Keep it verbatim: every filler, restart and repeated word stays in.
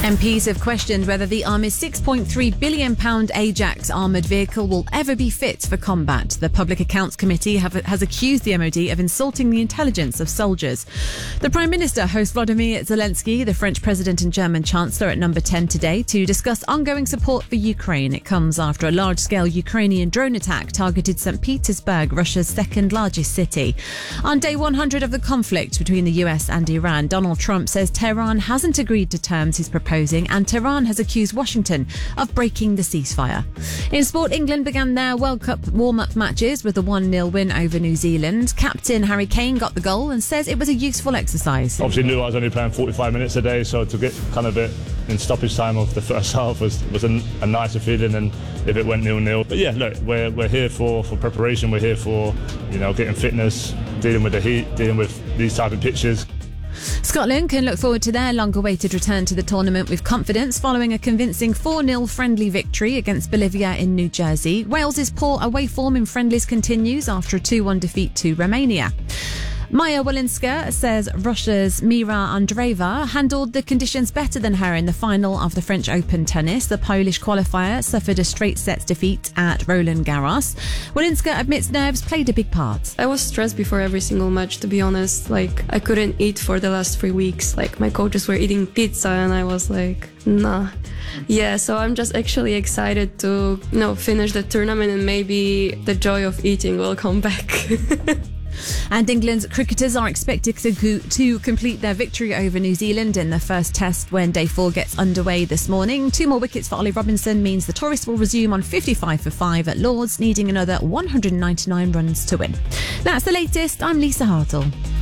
M Ps have questioned whether the Army's six point three billion pounds Ajax armoured vehicle will ever be fit for combat. The Public Accounts Committee have, has accused the M O D of insulting the intelligence of soldiers. The Prime Minister hosts Volodymyr Zelensky, the French President and German Chancellor, at number ten today to discuss ongoing support for Ukraine. It comes after a large-scale Ukrainian drone attack targeted Saint Petersburg, Russia's second largest city. On day one hundred of the conflict between the U S and Iran, Donald Trump says Tehran hasn't agreed to terms he's proposing, and Tehran has accused Washington of breaking the ceasefire. In sport, England began their World Cup warm-up matches with a one nil win over New Zealand. Captain Harry Kane got the goal and says it was a useful exercise. Obviously knew I was only playing forty-five minutes a day, so to get kind of it in stoppage time of the first half was, was a, a nicer feeling than if it went nil nil. But yeah, look, we're, we're here for, for preparation, we're here for, you know, getting fitness, dealing with the heat, dealing with these type of pitches. Scotland can look forward to their long-awaited return to the tournament with confidence following a convincing four nil friendly victory against Bolivia in New Jersey. Wales's poor away form in friendlies continues after a two one defeat to Romania. Maya Walinska says Russia's Mira Andreeva handled the conditions better than her in the final of the French Open tennis. The Polish qualifier suffered a straight sets defeat at Roland Garros. Walinska admits nerves played a big part. I was stressed before every single match, to be honest. Like, I couldn't eat for the last three weeks. Like, my coaches were eating pizza and I was like, nah. Yeah, so I'm just actually excited to, you know, finish the tournament and maybe the joy of eating will come back. And England's cricketers are expected to, to complete their victory over New Zealand in the first test when day four gets underway this morning. Two more wickets for Ollie Robinson means the tourists will resume on fifty-five for five at Lord's, needing another one hundred ninety-nine runs to win. That's the latest. I'm Lisa Hartle.